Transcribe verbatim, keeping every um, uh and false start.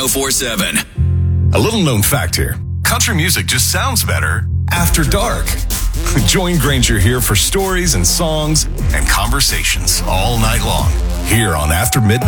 four seven. A little known fact here. Country music just sounds better after dark. Join Granger here for stories and songs and conversations all night long here on After Midnight.